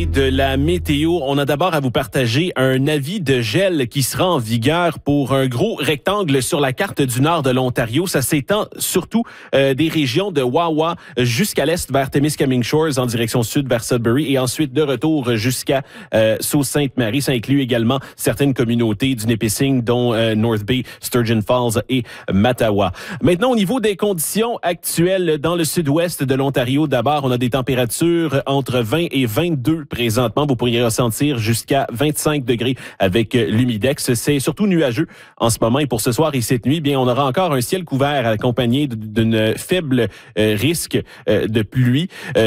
parler de la météo, on a d'abord à vous partager un avis de gel qui sera en vigueur pour un gros rectangle sur la carte du nord de l'Ontario. Ça s'étend surtout des régions de Wawa jusqu'à l'est vers Témiscamingue Shores en direction sud vers Sudbury et ensuite de retour jusqu'à Sault-Sainte-Marie. Ça inclut également certaines communautés du Nipissing dont North Bay, Sturgeon Falls et Mattawa. Maintenant, au niveau des conditions actuelles dans le sud-ouest de l'Ontario, d'abord, on a des températures entre 20 et 22 présentement. Vous pourriez ressentir jusqu'à 25 degrés avec l'humidex. C'est surtout nuageux en ce moment et pour ce soir et cette nuit, bien, on aura encore un ciel couvert accompagné d'un faible risque de pluie,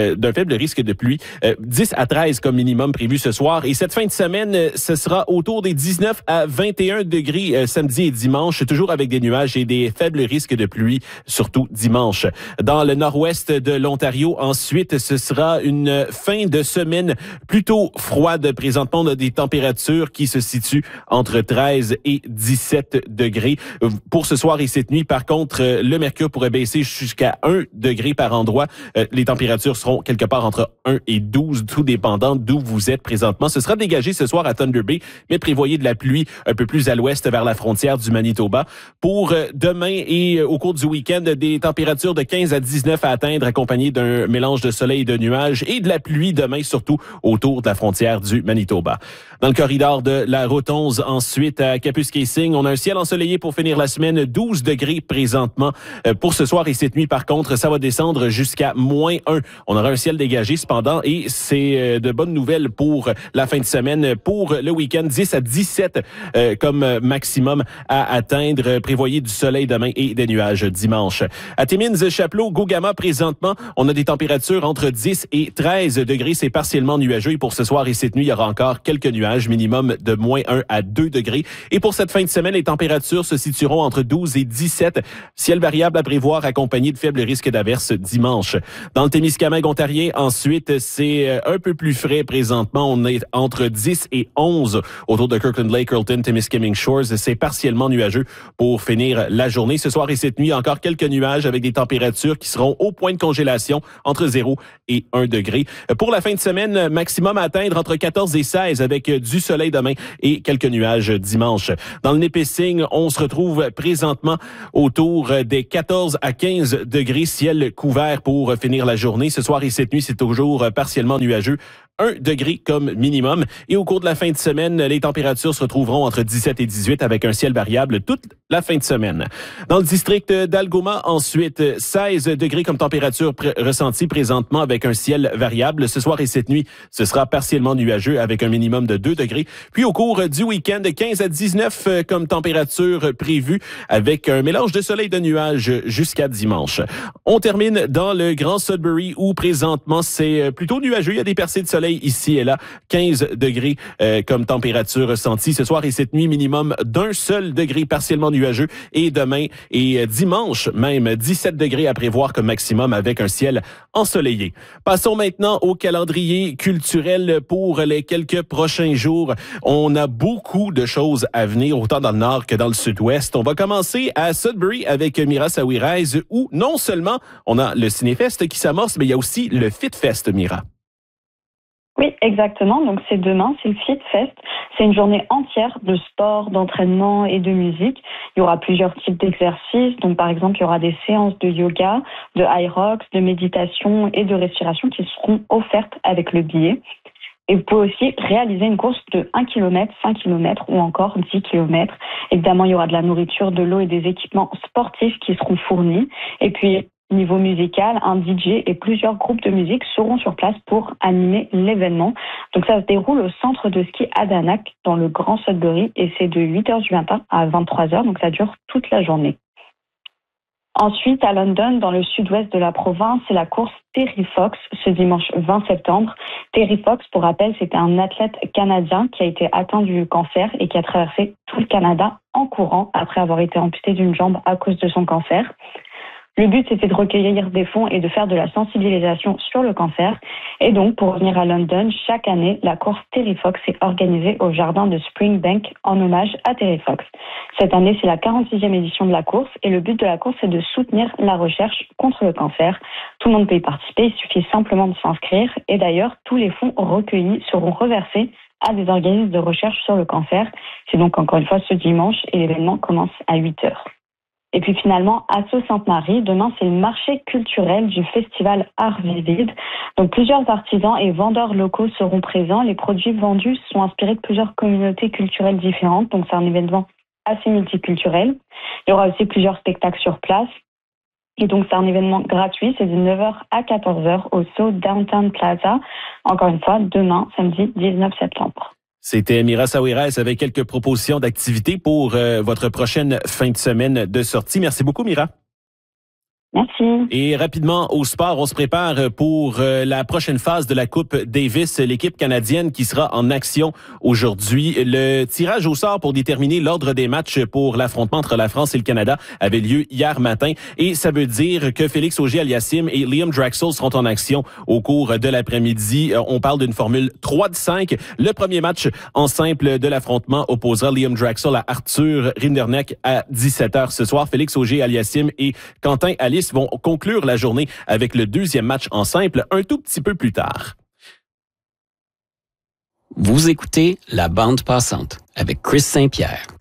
10 à 13 comme minimum prévu ce soir. Et cette fin de semaine, ce sera autour des 19 à 21 degrés samedi et dimanche, toujours avec des nuages et des faibles risques de pluie, surtout dimanche. Dans le nord-ouest de l'Ontario, ensuite, ce sera une fin de semaine plutôt froide. Présentement, on a des températures qui se situent entre 13 et 17 degrés. Pour ce soir et cette nuit, par contre, le mercure pourrait baisser jusqu'à 1 degré par endroit. Les températures seront quelque part entre 1 et 12, tout dépendant d'où vous êtes présentement. Ce sera dégagé ce soir à Thunder Bay, mais prévoyez de la pluie un peu plus à l'ouest vers la frontière du Manitoba. Pour demain et au cours du week-end, des températures de 15 à 19 à atteindre, accompagnées d'un mélange de soleil et de nuages et de la pluie demain, surtout autour de la frontière du Manitoba. Dans le corridor de la route 11, ensuite à Kapuskasing, on a un ciel ensoleillé pour finir la semaine, 12 degrés présentement. Pour ce soir et cette nuit, par contre, ça va descendre jusqu'à -1. On aura un ciel dégagé cependant et c'est de bonnes nouvelles pour la fin de semaine. Pour le week-end, 10 à 17 comme maximum à atteindre. Prévoyez du soleil demain et des nuages dimanche. À Timmins, Chapleau, Gogama, présentement, on a des températures entre 10 et 13 degrés. C'est partiellement nuageux et pour ce soir et cette nuit, il y aura encore quelques nuages, minimum de -1 à 2 degrés. Et pour cette fin de semaine, les températures se situeront entre 12 et 17. Ciel variable à prévoir accompagné de faibles risques d'averses dimanche. Dans le Témiscamingue ontarien, ensuite, c'est un peu plus frais présentement. On est entre 10 et 11 autour de Kirkland Lake, Carleton, Témiscamingue Shores. C'est partiellement nuageux pour finir la journée. Ce soir et cette nuit, encore quelques nuages avec des températures qui seront au point de congélation entre 0 et 1 degré. Pour la fin de semaine, maximum à atteindre entre 14 et 16 avec du soleil demain et quelques nuages dimanche. Dans le Nipissing, on se retrouve présentement autour des 14 à 15 degrés, ciel couvert pour finir la journée. Ce soir et cette nuit, c'est toujours partiellement nuageux. 1 degré comme minimum. Et au cours de la fin de semaine, les températures se retrouveront entre 17 et 18 avec un ciel variable toute la fin de semaine. Dans le district d'Algoma, ensuite, 16 degrés comme température ressentie présentement avec un ciel variable. Ce soir et cette nuit, ce sera partiellement nuageux avec un minimum de 2 degrés. Puis au cours du week-end, 15 à 19 comme température prévue avec un mélange de soleil et de nuages jusqu'à dimanche. On termine dans le Grand Sudbury où présentement, c'est plutôt nuageux. Il y a des percées de soleil ici et là, 15 degrés comme température ressentie. Ce soir et cette nuit, minimum d'1 seul degré partiellement nuageux. Et demain et dimanche, même 17 degrés à prévoir comme maximum avec un ciel ensoleillé. Passons maintenant au calendrier culturel pour les quelques prochains jours. On a beaucoup de choses à venir, autant dans le nord que dans le sud-ouest. On va commencer à Sudbury avec Mira Sawiraz, où non seulement on a le Cinéfest qui s'amorce, mais il y a aussi le FitFest, Mira. Oui, exactement. Donc c'est demain, c'est le Fit Fest. C'est une journée entière de sport, d'entraînement et de musique. Il y aura plusieurs types d'exercices. Donc par exemple, il y aura des séances de yoga, de high rocks, de méditation et de respiration qui seront offertes avec le billet. Et vous pouvez aussi réaliser une course de 1 km, 5 km ou encore 10 km. Évidemment, il y aura de la nourriture, de l'eau et des équipements sportifs qui seront fournis. Et puis, niveau musical, un DJ et plusieurs groupes de musique seront sur place pour animer l'événement. Donc ça se déroule au centre de ski Adanac dans le Grand Sudbury et c'est de 8h du matin à 23h, donc ça dure toute la journée. Ensuite, à London, dans le sud-ouest de la province, c'est la course Terry Fox ce dimanche 20 septembre. Terry Fox, pour rappel, c'était un athlète canadien qui a été atteint du cancer et qui a traversé tout le Canada en courant après avoir été amputé d'une jambe à cause de son cancer. Le but, c'était de recueillir des fonds et de faire de la sensibilisation sur le cancer. Et donc, pour revenir à London, chaque année, la course Terry Fox est organisée au jardin de Springbank en hommage à Terry Fox. Cette année, c'est la 46e édition de la course et le but de la course, c'est de soutenir la recherche contre le cancer. Tout le monde peut y participer, il suffit simplement de s'inscrire. Et d'ailleurs, tous les fonds recueillis seront reversés à des organismes de recherche sur le cancer. C'est donc encore une fois ce dimanche et l'événement commence à 8h. Et puis finalement, à Sault-Sainte-Marie, demain, c'est le marché culturel du festival Art Vivide. Donc plusieurs artisans et vendeurs locaux seront présents. Les produits vendus sont inspirés de plusieurs communautés culturelles différentes. Donc c'est un événement assez multiculturel. Il y aura aussi plusieurs spectacles sur place. Et donc c'est un événement gratuit, c'est de 9h à 14h au Sault Downtown Plaza. Encore une fois, demain, samedi 19 septembre. C'était Mira Saouirès avec quelques propositions d'activités pour votre prochaine fin de semaine de sortie. Merci beaucoup, Mira. Merci. Et rapidement, au sport, on se prépare pour la prochaine phase de la Coupe Davis, l'équipe canadienne qui sera en action aujourd'hui. Le tirage au sort pour déterminer l'ordre des matchs pour l'affrontement entre la France et le Canada avait lieu hier matin. Et ça veut dire que Félix Auger-Aliassime et Liam Draxl seront en action au cours de l'après-midi. On parle d'une formule 3 de 5. Le premier match en simple de l'affrontement opposera Liam Draxl à Arthur Rinderknecht à 17h ce soir. Félix Auger-Aliassime et Quentin Alice vont conclure la journée avec le deuxième match en simple un tout petit peu plus tard. Vous écoutez La Bande passante avec Chris Saint-Pierre.